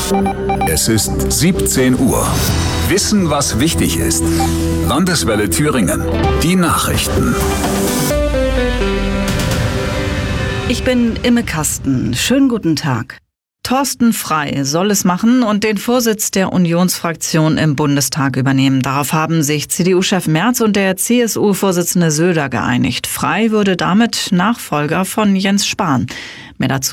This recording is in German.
Es ist 17 Uhr. Wissen, was wichtig ist. Landeswelle Thüringen. Die Nachrichten. Ich bin Imme Kasten. Schönen guten Tag. Thorsten Frey soll es machen und den Vorsitz der Unionsfraktion im Bundestag übernehmen. Darauf haben sich CDU-Chef Merz und der CSU-Vorsitzende Söder geeinigt. Frey würde damit Nachfolger von Jens Spahn. Mehr dazu